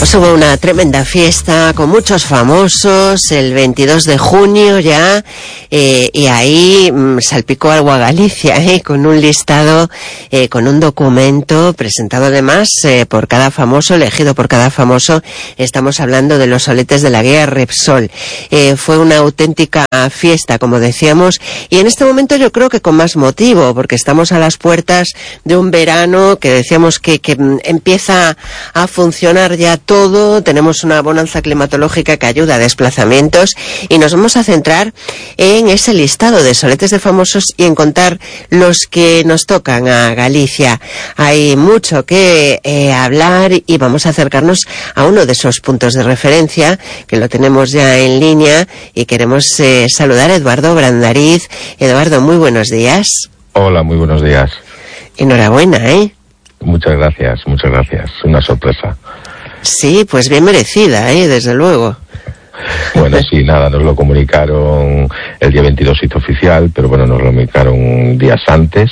Pues hubo una tremenda fiesta con muchos famosos el 22 de junio ya, y ahí salpicó algo a Galicia, con un listado, con un documento presentado además por cada famoso, elegido por cada famoso. Estamos hablando de los soletes de la guía Repsol. Fue una auténtica fiesta, como decíamos, y en este momento yo creo que con más motivo, porque estamos a las puertas de un verano que decíamos que empieza a funcionar ya todo. Tenemos una bonanza climatológica que ayuda a desplazamientos y nos vamos a centrar en ese listado de soletes de famosos y en contar los que nos tocan a Galicia. Hay mucho que hablar y vamos a acercarnos a uno de esos puntos de referencia que lo tenemos ya en línea y queremos saludar a Eduardo Brandariz. Eduardo, muy buenos días. Hola, muy buenos días. Enhorabuena, Muchas gracias. Una sorpresa. Sí, pues bien merecida, desde luego. Bueno, sí, nada, nos lo comunicaron el día 22, hizo oficial, pero bueno, nos lo comunicaron días antes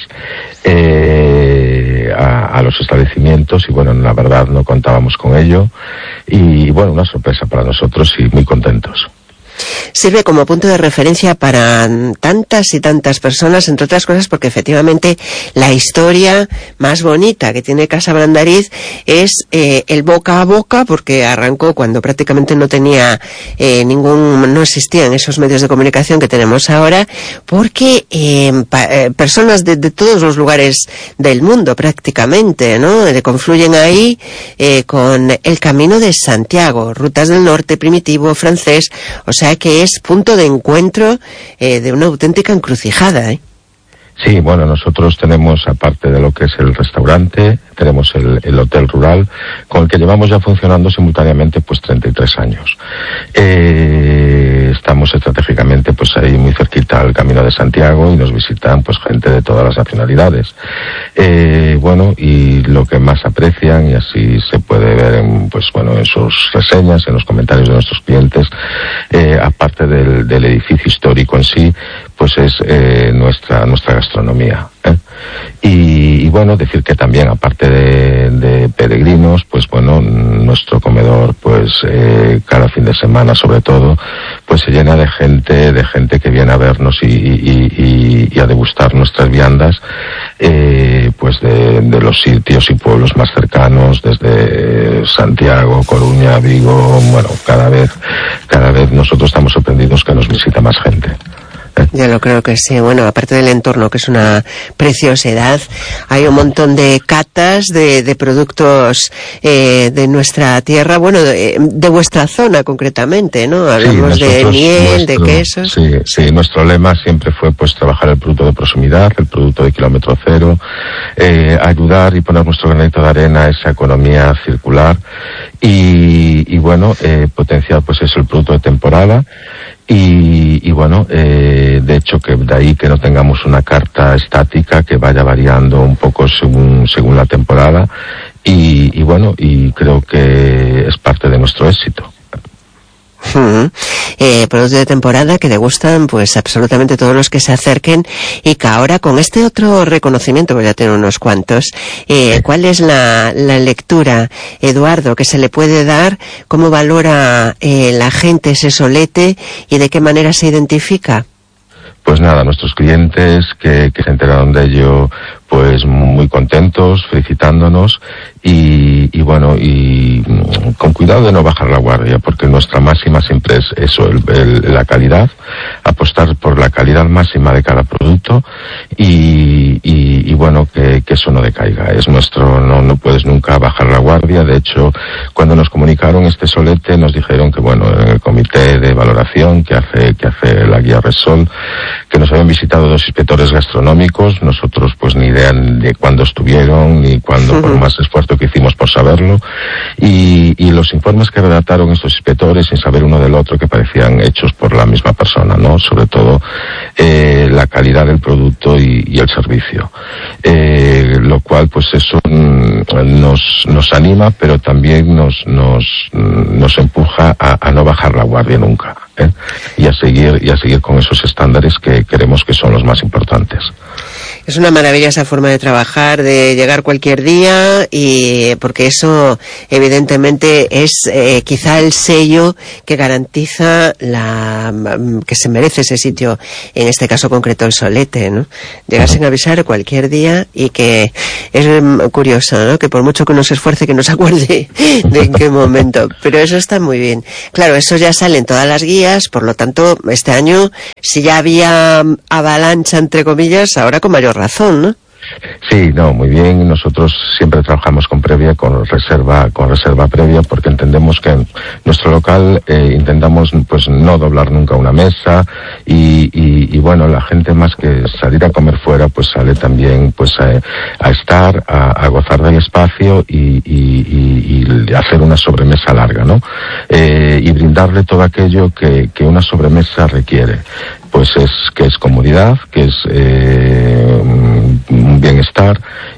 a los establecimientos y bueno, la verdad no contábamos con ello y bueno, una sorpresa para nosotros y muy contentos. Sirve como punto de referencia para tantas y tantas personas, entre otras cosas porque efectivamente la historia más bonita que tiene Casa Brandariz es el boca a boca, porque arrancó cuando prácticamente no tenía no existían esos medios de comunicación que tenemos ahora, porque personas de todos los lugares del mundo prácticamente, ¿no? Confluyen ahí con el Camino de Santiago, Rutas del Norte primitivo francés, o sea que es punto de encuentro de una auténtica encrucijada, Sí, bueno, nosotros tenemos, aparte de lo que es el restaurante, tenemos el hotel rural, con el que llevamos ya funcionando simultáneamente pues 33 años. Estamos estratégicamente pues ahí muy cerquita al Camino de Santiago y nos visitan pues gente de todas las nacionalidades. Bueno, y lo que más aprecian, y así se puede ver en sus reseñas, en los comentarios de nuestros clientes, aparte del edificio histórico en sí, pues es nuestra gastronomía. Y bueno, decir que también aparte de peregrinos, pues bueno, nuestro comedor pues cada fin de semana sobre todo pues se llena de gente que viene a vernos y a degustar nuestras viandas, pues de los sitios y pueblos más cercanos, desde Santiago, Coruña, Vigo. Bueno, cada vez nosotros estamos sorprendidos que nos visita más gente. Ya lo creo que sí. Bueno, aparte del entorno, que es una preciosidad, hay un montón de catas de productos de nuestra tierra, bueno, de vuestra zona concretamente, ¿no? Hablamos de miel, de quesos. Sí, nuestro lema siempre fue pues trabajar el producto de proximidad, el producto de kilómetro cero, ayudar y poner nuestro granito de arena a esa economía circular y bueno, potenciar pues eso, el producto de temporada. Y bueno, de hecho que de ahí que no tengamos una carta estática que vaya variando un poco según la temporada y bueno, y creo que es parte de nuestro éxito. Productos de temporada que degustan pues absolutamente todos los que se acerquen y que ahora con este otro reconocimiento, que ya tiene unos cuantos, ¿cuál es la lectura, Eduardo, que se le puede dar? ¿Cómo valora la gente ese solete y de qué manera se identifica? Pues nada, nuestros clientes que se enteraron de ello pues muy contentos, felicitándonos y bueno, y con cuidado de no bajar la guardia, porque nuestra máxima siempre es eso, la calidad, apostar por la calidad máxima de cada producto y bueno, que eso no decaiga, es nuestro, no puedes nunca bajar la guardia. De hecho, cuando nos comunicaron este solete nos dijeron que bueno, en el comité de valoración que hace la guía Repsol, que nos habían visitado 2 inspectores gastronómicos, nosotros pues ni idea de cuándo estuvieron ni cuándo, por más esfuerzo que hicimos por saberlo, y los informes que redactaron estos inspectores sin saber uno del otro, que parecían hechos por la misma persona, ¿no? Sobre todo la calidad del producto y el servicio, lo cual pues eso nos anima, pero también nos empuja a no bajar la guardia nunca. y a seguir con esos estándares que creemos que son los más importantes. Es una maravilla esa forma de trabajar, de llegar cualquier día, y porque eso evidentemente es quizá el sello que garantiza que se merece ese sitio, en este caso concreto el Solete, ¿no? Llegar sin avisar cualquier día, y que es curioso, ¿no? Que por mucho que uno se esfuerce, que no se acuerde de en qué momento, pero eso está muy bien. Claro, eso ya sale en todas las guías, por lo tanto, este año, si ya había avalancha entre comillas, ahora con mayor razón, ¿no? Sí, no, muy bien. Nosotros siempre trabajamos con reserva previa, porque entendemos que en nuestro local intentamos pues no doblar nunca una mesa, y bueno, la gente más que salir a comer fuera, pues sale también pues a estar, a gozar del espacio y hacer una sobremesa larga, ¿no? Y brindarle todo aquello que una sobremesa requiere. Pues es comodidad, que es un bienestar,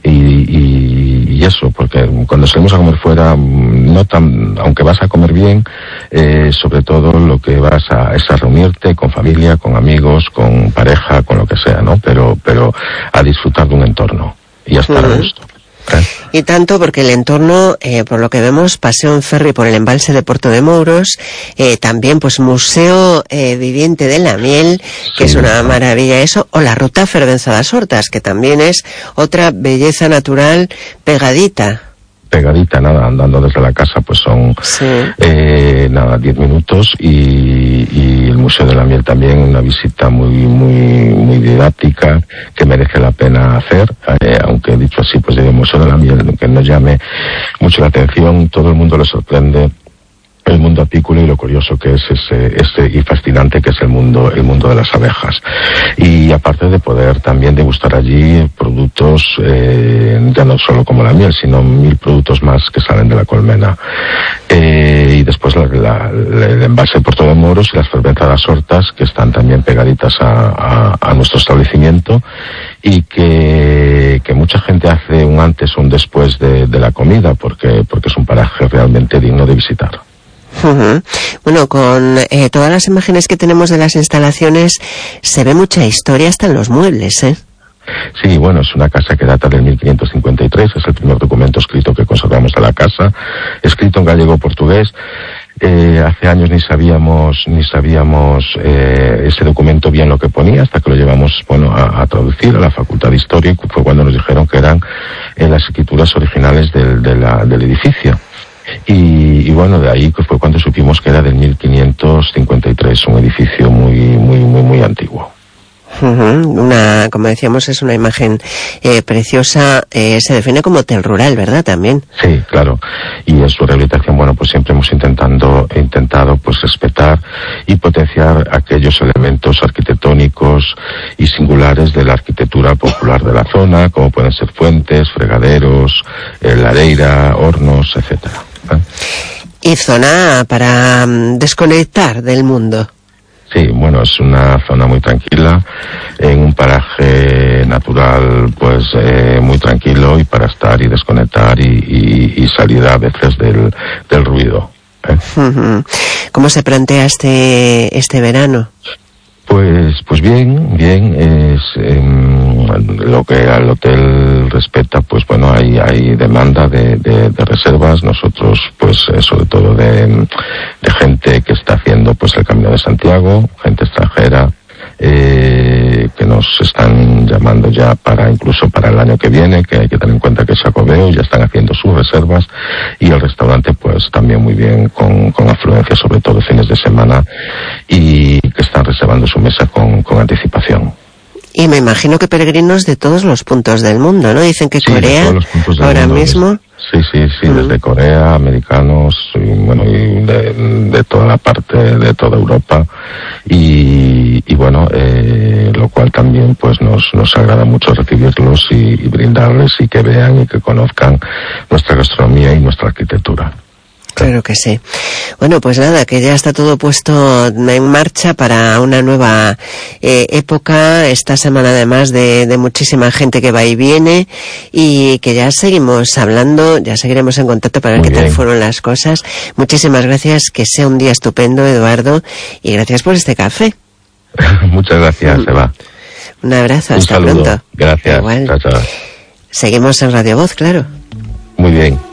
y eso, porque cuando salimos a comer fuera, aunque vas a comer bien, sobre todo lo que vas es a reunirte con familia, con amigos, con pareja, con lo que sea, ¿no? Pero a disfrutar de un entorno y a estar a gusto. Y tanto, porque el entorno, por lo que vemos, paseo en ferry por el embalse de Puerto de Mouros, también pues museo viviente de la miel, que es una maravilla eso, o la ruta Fervenza das Hortas, que también es otra belleza natural pegadita, nada, andando desde la casa pues son 10 minutos, y el Museo de la Miel también, una visita muy didáctica, que merece la pena hacer, aunque dicho así, pues el Museo de la Miel, que nos llame mucho la atención, todo el mundo le sorprende el mundo apícola y lo curioso que es y fascinante que es el mundo de las abejas. Y aparte de poder también degustar allí productos, ya no solo como la miel, sino 1000 productos más que salen de la colmena. Y después el embalse de Puerto de Mouros y las Fervenza das Hortas, que están también pegaditas a nuestro establecimiento, y que mucha gente hace un antes o un después de la comida, porque es un paraje realmente digno de visitar. Bueno, con todas las imágenes que tenemos de las instalaciones, se ve mucha historia hasta en los muebles, ¿eh? Sí, bueno, es una casa que data del 1553, es el primer documento escrito que conservamos de la casa, escrito en gallego-portugués. Hace años ni sabíamos ese documento bien lo que ponía, hasta que lo llevamos a traducir a la Facultad de Historia, y fue cuando nos dijeron que eran las escrituras originales del edificio. Y bueno, de ahí fue cuando supimos que era del 1553, un edificio muy antiguo. Como decíamos, es una imagen preciosa, se define como hotel rural, ¿verdad? También. Sí, claro. Y en su rehabilitación, bueno, pues siempre hemos intentado pues respetar y potenciar aquellos elementos arquitectónicos y singulares de la arquitectura popular de la zona, como pueden ser fuentes, fregaderos, lareira, hornos, etcétera. Y zona para desconectar del mundo. Sí, bueno, es una zona muy tranquila, en un paraje natural pues muy tranquilo, y para estar y desconectar y salir a veces del ruido. ¿Cómo se plantea este verano? Pues bien, es lo que al hotel respecta, pues bueno, hay demanda de reservas. Nosotros, pues sobre todo de gente que está haciendo pues el Camino de Santiago, gente extranjera, que nos están llamando ya incluso para el año que viene, que hay que tener en cuenta que es Xacobeo, ya están haciendo sus reservas, y el restaurante pues también muy bien, con afluencia, sobre todo fines de semana, y que están reservando su mesa con anticipación. Y me imagino que peregrinos de todos los puntos del mundo, ¿no? Dicen que sí, Corea, ahora mismo... Sí, desde Corea, americanos, y de toda la parte, de toda Europa, y bueno, lo cual también pues nos agrada mucho recibirlos y brindarles, y que vean y que conozcan nuestra gastronomía y nuestra arquitectura. Claro que sí. Bueno, pues nada, que ya está todo puesto en marcha para una nueva época, esta semana además de muchísima gente que va y viene, y que ya seguimos hablando, ya seguiremos en contacto para ver qué tal fueron las cosas. Muchísimas gracias, que sea un día estupendo, Eduardo, y gracias por este café. Muchas gracias, Eva. Un abrazo, hasta pronto. Gracias. Igual. Chao, chao. Seguimos en Radio Voz, claro. Muy bien.